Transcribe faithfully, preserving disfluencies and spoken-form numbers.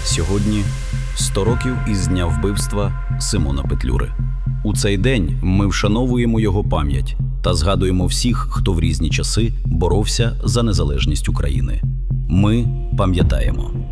Сьогодні сто років із дня вбивства Симона Петлюри. У цей день ми вшановуємо його пам'ять та згадуємо всіх, хто в різні часи боровся за незалежність України. Ми пам'ятаємо.